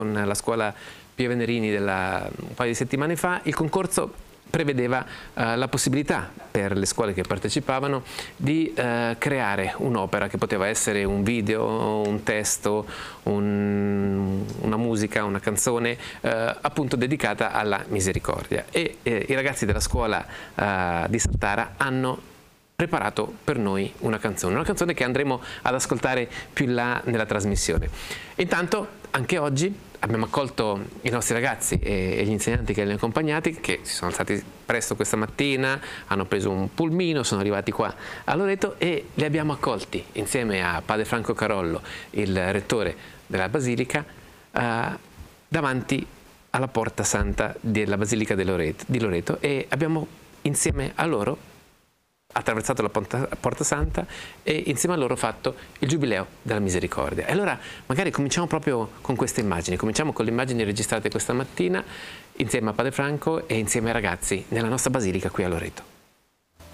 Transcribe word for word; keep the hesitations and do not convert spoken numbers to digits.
con la scuola Pio Venerini della, un paio di settimane fa. Il concorso prevedeva eh, la possibilità per le scuole che partecipavano di eh, creare un'opera che poteva essere un video, un testo, un, una musica, una canzone eh, appunto dedicata alla misericordia, e eh, i ragazzi della scuola eh, di Saltara hanno preparato per noi una canzone, una canzone che andremo ad ascoltare più in là nella trasmissione. Intanto anche oggi abbiamo accolto i nostri ragazzi e gli insegnanti che li hanno accompagnati, che si sono alzati presto questa mattina, hanno preso un pulmino, sono arrivati qua a Loreto e li abbiamo accolti insieme a padre Franco Carollo, il rettore della Basilica, eh, davanti alla Porta Santa della Basilica di Loreto, di Loreto, e abbiamo insieme a loro attraversato la Porta Santa e insieme a loro fatto il Giubileo della Misericordia. E allora magari cominciamo proprio con queste immagini, cominciamo con le immagini registrate questa mattina insieme a padre Franco e insieme ai ragazzi nella nostra Basilica qui a Loreto.